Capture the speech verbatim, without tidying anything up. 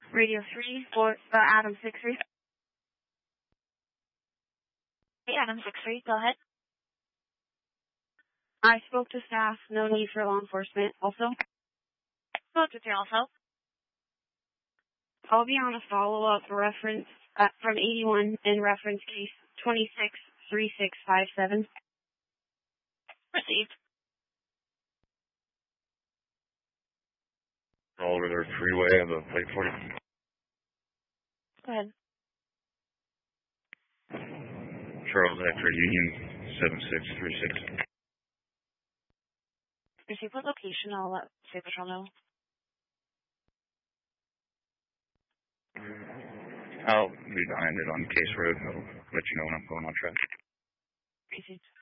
Radio three, for uh, Adam six three. Hey, Adam six three, go ahead. I spoke to staff. No need for law enforcement. Also, Spoke with you also. I'll be on a follow-up reference uh, from eighty-one in reference case twenty-six three six five seven. Received. All over the freeway. I have a plate for you. Go ahead. Charles Actor Union seven six three six. Received. What location? I'll let State Patrol know. I'll be behind it on Case Road. I'll let you know when I'm going on track. Received.